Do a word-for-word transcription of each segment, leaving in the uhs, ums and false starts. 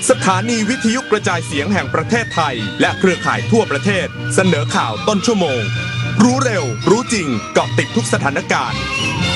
สถานีวิทยุกระจายเสียงแห่งประเทศไทยและเครือข่ายทั่วประเทศเสนอข่าวต้นชั่วโมงรู้เร็วรู้จริงเกาะติดทุกสถานการณ์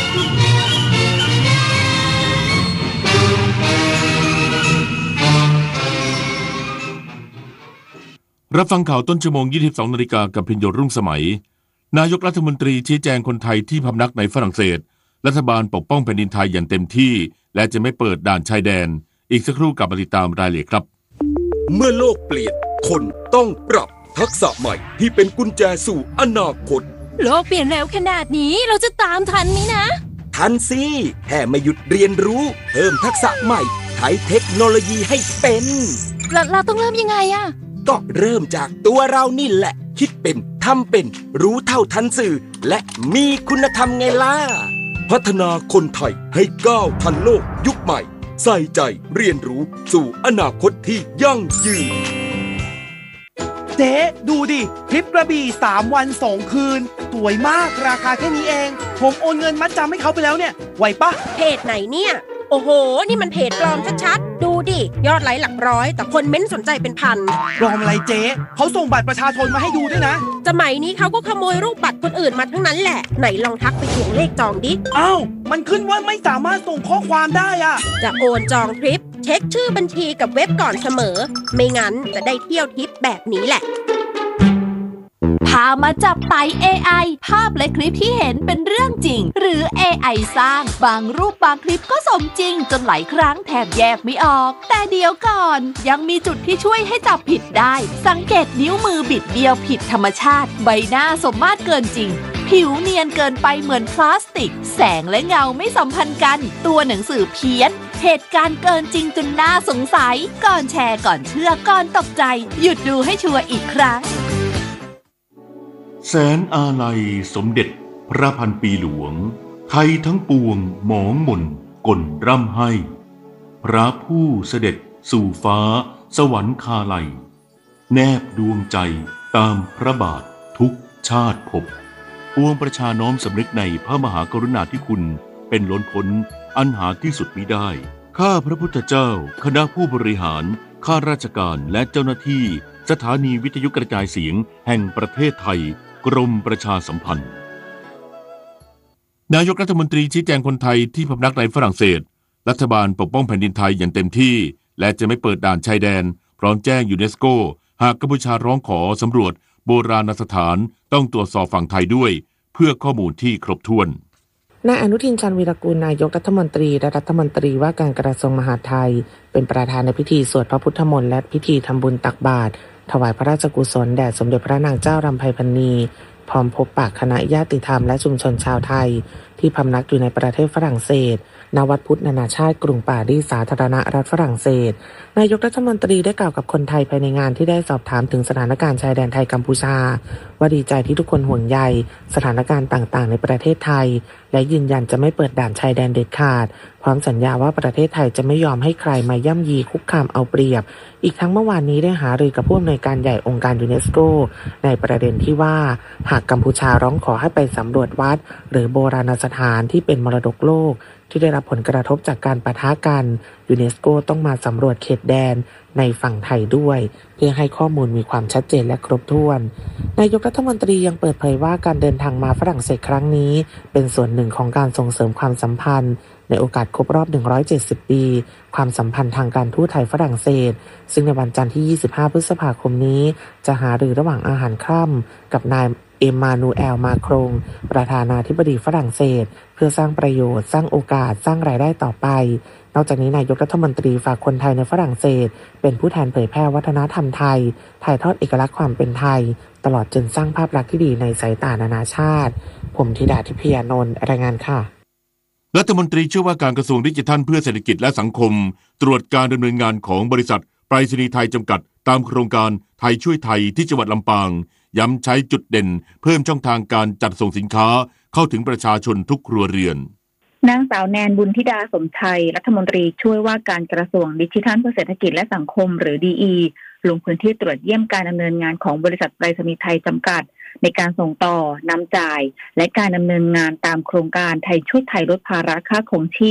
รับฟังข่าวต้นชั่วโมง ยี่สิบสองนาฬิกา กับพิญโยรุ่งสมัยนายกรัฐมนตรีชี้แจงคนไทยที่พำนักในฝรั่งเศสรัฐบาลปกป้องแผ่นดินไทยอย่างเต็มที่และจะไม่เปิดด่านชายแดนอีกสักครู่กลับมาติดตามรายละเอียดครับเมื่อโลกเปลี่ยนคนต้องปรับทักษะใหม่ที่เป็นกุญแจสู่อนาคตโลกเปลี่ยนแล้วขนาดนี้เราจะตามทันไหมนะทันสิแค่ไม่หยุดเรียนรู้เพิ่มทักษะใหม่ใช้เทคโนโลยีให้เป็นเราเราต้องเริ่มยังไงอะก็เริ่มจากตัวเรานี่แหละคิดเป็นทำเป็นรู้เท่าทันสื่อและมีคุณธรรมไงล่ะพัฒนาคนไทยให้ก้าวทันโลกยุคใหม่ใส่ใจเรียนรู้สู่อนาคตที่ยั่งยืนเจ๊ดูดิทริปกระบี่สามวันสองคืนสวยมากราคาแค่นี้เองผมโอนเงินมัดจำให้เขาไปแล้วเนี่ยไหวปะเพจไหนเนี่ยโอ้โหนี่มันเพจปลอมชัดๆดูดิยอดไลค์หลักร้อยแต่คนเม้นสนใจเป็นพันปลอมอะไรเจ๊เขาส่งบัตรประชาชนมาให้ดูด้วยนะสมัยนี้เขาก็ขโมยรูปบัตรคนอื่นมาทั้งนั้นแหละไหนลองทักไปทวงเลขจองดิอ้าวมันขึ้นว่าไม่สามารถส่งข้อความได้อะจะโอนจองทริปเช็คชื่อบัญชีกับเว็บก่อนเสมอไม่งั้นจะได้เที่ยวทริปแบบนี้แหละพามาจับไต่ เอ ไอ ภาพและคลิปที่เห็นเป็นเรื่องจริงหรือ เอ ไอ สร้างบางรูปบางคลิปก็สมจริงจนหลายครั้งแทบแยกไม่ออกแต่เดี๋ยวก่อนยังมีจุดที่ช่วยให้จับผิดได้สังเกตนิ้วมือบิดเบี้ยวผิดธรรมชาติใบหน้าสมมาตรเกินจริงผิวเนียนเกินไปเหมือนพลาสติกแสงและเงาไม่สัมพันธ์กันตัวหนังสือเพี้ยนเหตุการณ์เกินจริงจนน่าสงสัยก่อนแชร์ก่อนเชื่อก่อนตกใจหยุดดูให้ชัวร์อีกครั้งแสนอาลัยสมเด็จพระพันปีหลวงไทยทั้งปวงหมองหม่นก่นร่ำให้พระผู้เสด็จสู่ฟ้าสวรรคาลัยแนบดวงใจตามพระบาททุกชาติภพปวงประชาน้อมสำนึกในพระมหากรุณาธิคุณเป็นล้นพ้นอันหาที่สุดมิได้ข้าพระพุทธเจ้าคณะผู้บริหารข้าราชการและเจ้าหน้าที่สถานีวิทยุกระจายเสียงแห่งประเทศไทยกรมประชาสัมพันธ์นายกรัฐมนตรีชี้แจงคนไทยที่พำนักในฝรั่งเศสรัฐบาลปกป้องแผ่นดินไทยอย่างเต็มที่และจะไม่เปิดด่านชายแดนพร้อมแจ้งยูเนสโกหากกัมพูชาร้องขอสำรวจโบราณสถานต้องตรวจสอบฝั่งไทยด้วยเพื่อข้อมูลที่ครบถ้วนนายอนุทินชาญวีรกูลนายกรัฐมนตรีและรัฐมนตรีว่าการกระทรวงมหาดไทยเป็นประธานในพิธีสวดพระพุทธมนต์และพิธีทำบุญตักบาตรถวายพระราชกุศลแด่สมเด็จพระนางเจ้ารำไพพรรณีพร้อมพบปะคณะญาติธรรมและชุมชนชาวไทยที่พำนักอยู่ในประเทศฝรั่งเศสณวัดพุทธนานาชาติกรุงปารีสสาธารณรัฐฝรั่งเศสนายกรัฐมนตรีได้กล่าวกับคนไทยภายในงานที่ได้สอบถามถึงสถานการณ์ชายแดนไทยกัมพูชาว่าดีใจที่ทุกคนห่วงใยสถานการณ์ต่างๆในประเทศไทยและยืนยันจะไม่เปิดด่านชายแดนเด็ดขาดพร้อมสัญญาว่าประเทศไทยจะไม่ยอมให้ใครมาย่ำยีคุกคามเอาเปรียบอีกทั้งเมื่อวานนี้ได้หารือกับผู้อำนวยการใหญ่องค์การยูเนสโกในประเด็นที่ว่าหากกัมพูชาร้องขอให้ไปสำรวจวัดหรือโบราณสถานที่เป็นมรดกโลกที่ได้รับผลกระทบจากการปะทะกันยูเนสโกต้องมาสำรวจเขตแดนในฝั่งไทยด้วยเพื่อให้ข้อมูลมีความชัดเจนและครบถ้วนนายกรัฐมนตรียังเปิดเผยว่าการเดินทางมาฝรั่งเศสครั้งนี้เป็นส่วนหนึ่งของการส่งเสริมความสัมพันธ์ในโอกาสครบรอบหนึ่งร้อยเจ็ดสิบปีความสัมพันธ์ทางการทูตไทยฝรั่งเศสซึ่งในวันจันทร์ที่ยี่สิบห้าพฤษภาคมนี้จะหารือระหว่างอาหารค่ำกับนายเอมมานูเอลมาครงประธานาธิบดีฝรั่งเศสเพื่อสร้างประโยชน์สร้างโอกาสสร้างรายได้ต่อไปนอกจากนี้นายกรัฐมนตรีฝากคนไทยในฝรั่งเศสเป็นผู้แทนเผยแพร่วัฒนธรรมไทยถ่ายทอดเอกลักษณ์ความเป็นไทยตลอดจนสร้างภาพลักษณ์ที่ดีในสายตานานาชาติผมธิดาทิพยานนท์รายงานค่ะรัฐมนตรีช่วยว่าการกระทรวงดิจิทัลเพื่อเศรษฐกิจและสังคมตรวจการดำเนินงานของบริษัทไปรษณีย์ไทยจำกัดตามโครงการไทยช่วยไทยที่จังหวัดลำปางย้ำใช้จุดเด่นเพิ่มช่องทางการจัดส่งสินค้าเข้าถึงประชาชนทุกครัวเรือนนางสาวแนนบุญธิดาสมชัยรัฐมนตรีช่วยว่าการกระทรวงดิจิทัลเพื่อเศรษฐกิจและสังคมหรือ ดี อี ลงพื้นที่ตรวจเยี่ยมการดำเนินงานของบริษัทไปรษณีย์ไทยจำกัดในการส่งต่อนำจ่ายและการดำเนินงานตามโครงการไทยช่วยไทยลดภาระค่าครองชีพ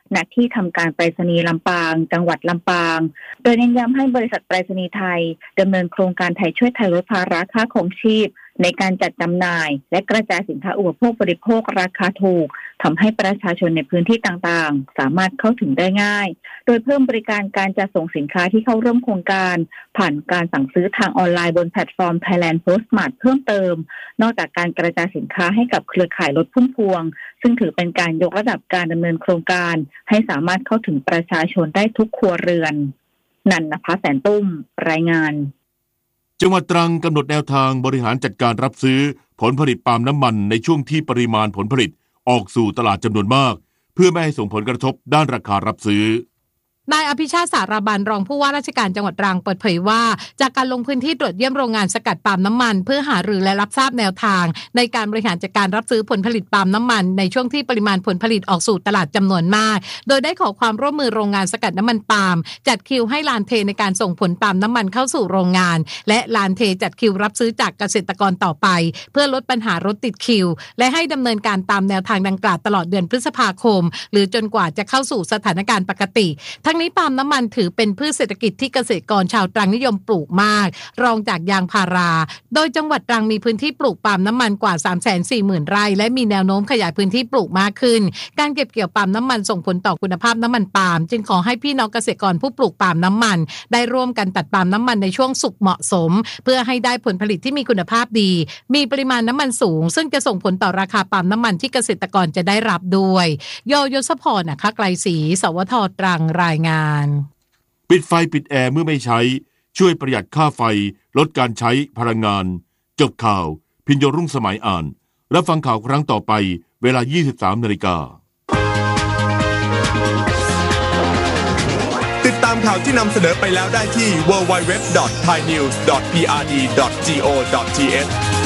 ณที่ทำการไปรษณีย์ลำปางจังหวัดลำปางโดยเน้นย้ำให้บริษัทไปรษณีย์ไทยดำเนินโครงการไทยช่วยไทยลดภาระค่าครองชีพในการจัดจำหน่ายและกระจายสินค้าอุปโภคบริโภคราคาถูกทำให้ประชาชนในพื้นที่ต่างๆสามารถเข้าถึงได้ง่ายโดยเพิ่มบริการการจัดส่งสินค้าที่เข้าร่วมโครงการผ่านการสั่งซื้อทางออนไลน์บนแพลตฟอร์ม Thailand Postmart เพิ่มเติมนอกจากการกระจายสินค้าให้กับเครือข่ายรถพุ่มพวงซึ่งถือเป็นการยกระดับการดำเนินโครงการให้สามารถเข้าถึงประชาชนได้ทุกครัวเรือนนันนภาแสนตุ้มรายงานจังหวัดตรังกำหนดแนวทางบริหารจัดการรับซื้อผลผลิตปาล์มน้ำมันในช่วงที่ปริมาณผลผลิตออกสู่ตลาดจำนวนมากเพื่อไม่ให้ส่งผลกระทบด้านราคารับซื้อนายอภิชาติสาราบันรองผู้ว่าราชการจังหวัดตรังเปิดเผยว่าจากการลงพื้นที่ตรวจเยี่ยมโรงงานสกัดปาล์มน้ำมันเพื่อหารือและรับทราบแนวทางในการบริหารจัดการรับซื้อผลผลิตปาล์มน้ำมันในช่วงที่ปริมาณผลผลิตออกสู่ตลาดจำนวนมากโดยได้ขอความร่วมมือโรงงานสกัดน้ำมันปาล์มจัดคิวให้ลานเทในการส่งผลปาล์มน้ำมันเข้าสู่โรงงานและลานเทจัดคิวรับซื้อจากเกษตรกรต่อไปเพื่อลดปัญหารถติดคิวและให้ดำเนินการตามแนวทางดังกล่าวตลอดเดือนพฤษภาคมหรือจนกว่าจะเข้าสู่สถานการณ์ปกติทั้งนี้ปาล์มน้ำมันถือเป็นพืชเศรษฐกิจที่เกษตรกรชาวตรังนิยมปลูกมากรองจากยางพาราโดยจังหวัดตรังมีพื้นที่ปลูกปาล์มน้ำมันกว่า สามแสนสี่หมื่น ไร่และมีแนวโน้มขยายพื้นที่ปลูกมากขึ้นการเก็บเกี่ยวปาล์มน้ำมันส่งผลต่อคุณภาพน้ำมันปาล์มจึงขอให้พี่น้องเกษตรกรผู้ปลูกปาล์มน้ำมันได้ร่วมกันตัดปาล์มน้ำมันในช่วงสุกเหมาะสมเพื่อให้ได้ผลผลิตที่มีคุณภาพดีมีปริมาณน้ำมันสูงซึ่งจะส่งผลต่อราคาปาล์มน้ำมันที่เกษตรกรจะได้รับด้วยโยยศพรนะคะไกลศรีสวทตรังรายงานปิดไฟปิดแอร์เมื่อไม่ใช้ช่วยประหยัดค่าไฟลดการใช้พลังงานจบข่าวพิญโยรุ่งสมัยอ่านรับฟังข่าวครั้งต่อไปเวลา ยี่สิบสาม นาฬิกาติดตามข่าวที่นำเสนอไปแล้วได้ที่ ดับเบิลยู ดับเบิลยู ดับเบิลยู ดอท ไทยนิวส์ ดอท พี อาร์ ดี ดอท โก ดอท ที เอช